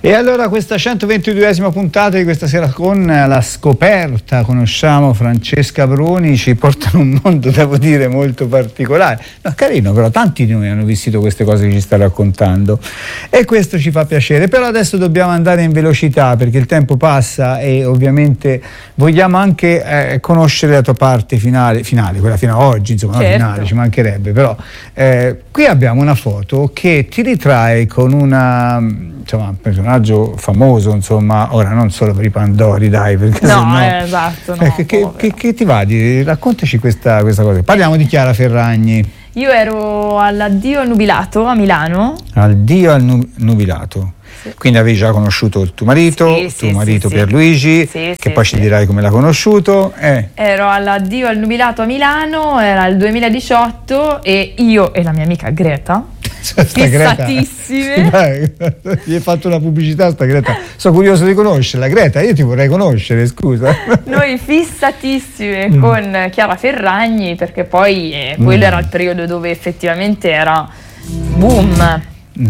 E allora questa 122esima puntata di questa sera con la scoperta, conosciamo Francesca Bruni, ci porta in un mondo, devo dire, molto particolare. No, carino, però tanti di noi hanno vissuto queste cose che ci sta raccontando e questo ci fa piacere. Però adesso dobbiamo andare in velocità perché il tempo passa e ovviamente vogliamo anche conoscere la tua parte finale, quella fino a oggi, insomma, certo. Finale, ci mancherebbe, però qui abbiamo una foto che ti ritrae con un personaggio famoso, insomma, ora non solo per i Pandori, dai, perché esatto, no, che ti va di raccontaci questa cosa. Parliamo di Chiara Ferragni. Io ero all'addio al nubilato a Milano. Addio al nubilato. Sì. Quindi avevi già conosciuto il tuo marito, Pierluigi, che poi ci dirai come l'ha conosciuto. Ero all'addio al nubilato a Milano, era il 2018 e io e la mia amica Greta, fissatissime. Gli hai fatto una pubblicità sta Greta, sono curioso di conoscerla. Greta, io ti vorrei conoscere, scusa. Noi fissatissime con Chiara Ferragni, perché poi quello era il periodo dove effettivamente era boom.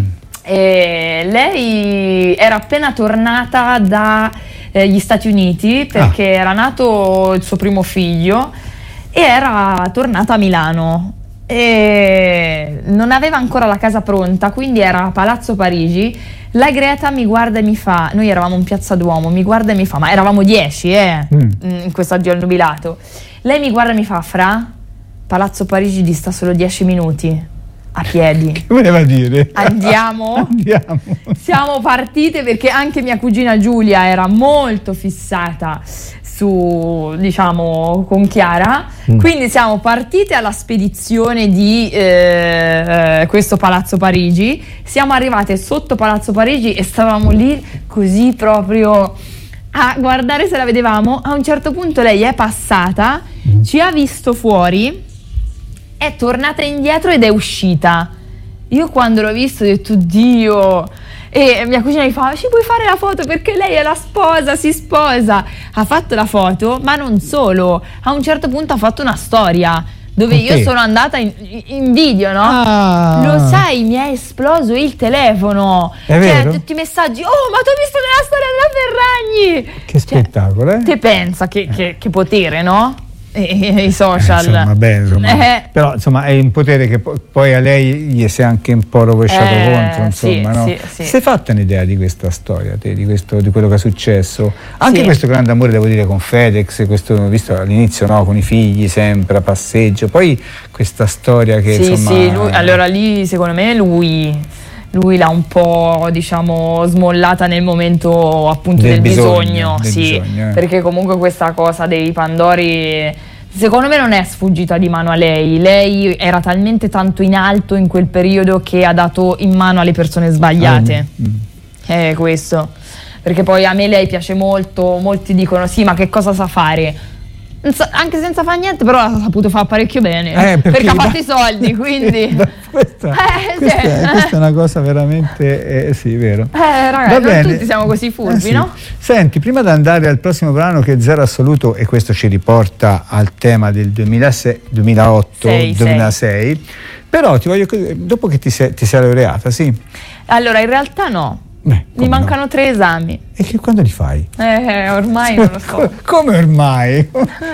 E lei era appena tornata dagli Stati Uniti perché era nato il suo primo figlio e era tornata a Milano e non aveva ancora la casa pronta, quindi era a Palazzo Parigi. La Greta mi guarda e mi fa, noi eravamo in Piazza Duomo, mi guarda e mi fa, ma eravamo 10 in questo addio al nubilato. Lei mi guarda e mi fa, Fra, Palazzo Parigi dista solo 10 minuti a piedi. Che voleva dire? Andiamo. Siamo partite perché anche mia cugina Giulia era molto fissata su, diciamo, con Chiara. Quindi siamo partite alla spedizione di questo Palazzo Parigi. Siamo arrivate sotto Palazzo Parigi e stavamo lì così proprio a guardare se la vedevamo. A un certo punto lei è passata, ci ha visto fuori, è tornata indietro ed è uscita. Io quando l'ho visto ho detto Dio, e mia cugina mi fa, ci puoi fare la foto perché lei è la sposa, si sposa. Ha fatto la foto, ma non solo, a un certo punto ha fatto una storia dove io sono andata in video, no? Lo sai, mi è esploso il telefono, tutti i messaggi, oh ma tu hai visto nella storia della Ferragni, che spettacolo, te pensa che potere, no? I social, però insomma è un potere che poi a lei gli si è anche un po' rovesciato contro, insomma, no? Sì. Sei fatta un'idea di questa storia, di quello che è successo, anche questo grande amore, devo dire, con Fedex, questo visto all'inizio, no, con i figli sempre a passeggio, poi questa storia che insomma lui, allora lì secondo me lui l'ha un po', diciamo, smollata nel momento appunto del bisogno, perché comunque questa cosa dei Pandori secondo me non è sfuggita di mano a lei era talmente tanto in alto in quel periodo che ha dato in mano alle persone sbagliate. È questo, perché poi a me lei piace molto, molti dicono sì, ma che cosa sa fare? Anche senza fare niente, però l'ha saputo fare parecchio bene, perché ha fatto i soldi, quindi questa è una cosa veramente vero. Ragazzi, non tutti siamo così furbi, no? Senti, prima di andare al prossimo brano, che è Zero Assoluto, e questo ci riporta al tema del 2008-2006, però ti voglio chiedere, dopo che ti sei laureata, allora in realtà no. Mi mancano 3 esami. E che quando li fai? Ormai non lo so. Come ormai?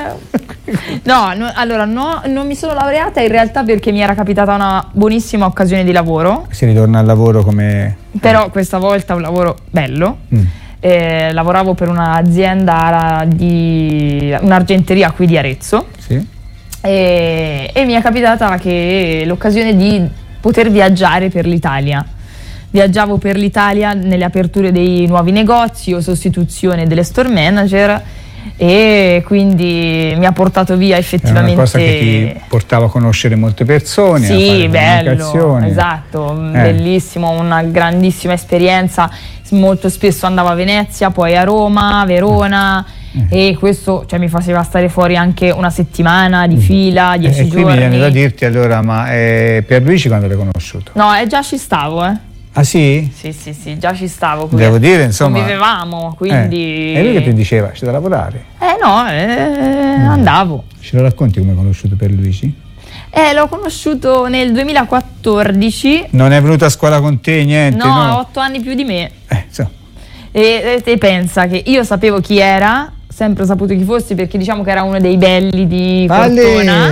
Allora non mi sono laureata in realtà perché mi era capitata una buonissima occasione di lavoro. Si ritorna al lavoro come... Però questa volta un lavoro bello. Lavoravo per un'azienda di un'argenteria qui di Arezzo. E mi è capitata che l'occasione di poter viaggiare per l'Italia. Viaggiavo per l'Italia nelle aperture dei nuovi negozi o sostituzione delle store manager e quindi mi ha portato via effettivamente. È una cosa che ti portava a conoscere molte persone, a fare bello, esatto, bellissimo, una grandissima esperienza. Molto spesso andavo a Venezia, poi a Roma, Verona e questo mi faceva stare fuori anche una settimana di fila, 10 giorni. E qui mi viene da dirti allora, ma Pierluigi quando l'hai conosciuto? No, già ci stavo, Ah sì? Sì, già ci stavo. Devo dire, insomma. Convivevamo, quindi... E lui che ti diceva? C'è da lavorare? Andavo. Ce lo racconti come hai conosciuto Pierluigi? L'ho conosciuto nel 2014. Non è venuto a scuola con te, niente? No, 8 anni più di me. E te pensa che io sapevo chi era, sempre saputo chi fossi, perché diciamo che era uno dei belli di Cortona.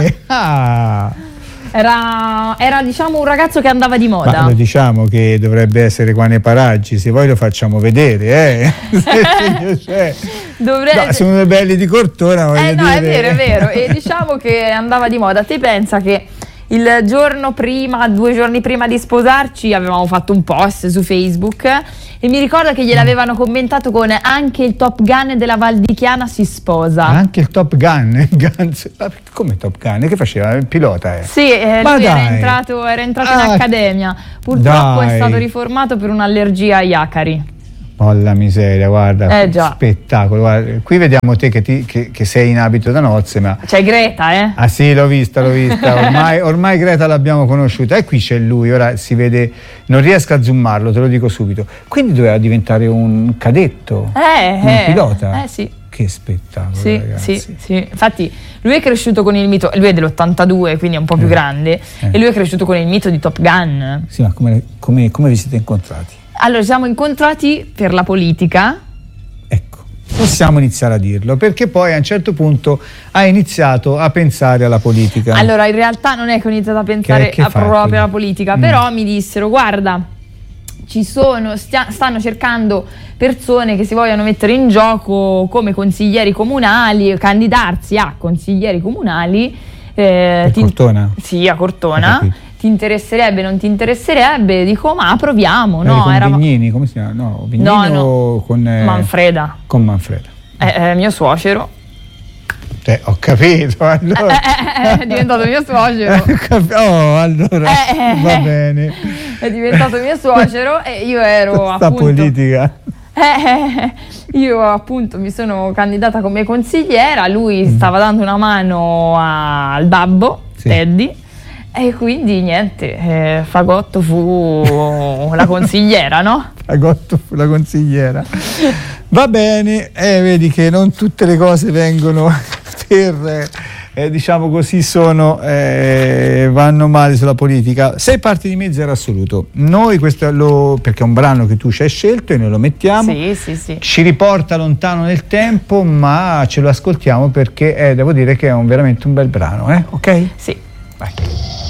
Era diciamo un ragazzo che andava di moda. Ma lo diciamo che dovrebbe essere qua nei paraggi, se vuoi lo facciamo vedere, sono dei belli di Cortona, voglio dire. È vero, e diciamo che andava di moda. Te pensa che il giorno prima, 2 giorni prima di sposarci, avevamo fatto un post su Facebook e mi ricordo che gliel'avevano commentato con anche il Top Gun della Val di Chiana si sposa. Anche il Top Gun? Come Top Gun? Che faceva? Il pilota? Sì, lui era entrato in accademia. Purtroppo è stato riformato per un'allergia agli acari. Oh la miseria, guarda, spettacolo. Guarda. Qui vediamo te che sei in abito da nozze, ma... C'è Greta, eh? Ah sì, l'ho vista. Ormai Greta l'abbiamo conosciuta. E qui c'è lui, ora si vede, non riesco a zoomarlo, te lo dico subito. Quindi doveva diventare un cadetto, un pilota. Sì. Che spettacolo, sì, ragazzi. Sì. Infatti lui è cresciuto con il mito, lui è dell'82, quindi è un po' più grande, e lui è cresciuto con il mito di Top Gun. Sì, ma come vi siete incontrati? Allora, ci siamo incontrati per la politica. Ecco, possiamo iniziare a dirlo, perché poi a un certo punto hai iniziato a pensare alla politica. Allora, in realtà non è che ho iniziato a pensare proprio alla politica, però mi dissero, guarda, stanno cercando persone che si vogliono mettere in gioco come consiglieri comunali, candidarsi a consiglieri comunali. Cortona? Sì, a Cortona. Ti interesserebbe, non ti interesserebbe? Dico, ma proviamo, no? Con Vignini, come si chiama? No, Vignini no. Con Manfreda. Con Manfreda. Mio suocero. Ho capito, allora. È diventato mio suocero. Allora, va bene. È diventato mio suocero e io ero appunto... politica. Io appunto mi sono candidata come consigliera, lui stava dando una mano al babbo, Teddy. E quindi niente, Fagotto fu la consigliera, no? Fagotto fu la consigliera. Va bene, vedi che non tutte le cose vengono per, diciamo così, vanno male sulla politica. 6 parti di me, 0 assoluto. Noi questo perché è un brano che tu ci hai scelto e noi lo mettiamo. Sì. Ci riporta lontano nel tempo, ma ce lo ascoltiamo perché devo dire che è veramente un bel brano, ok? Sì. Vai.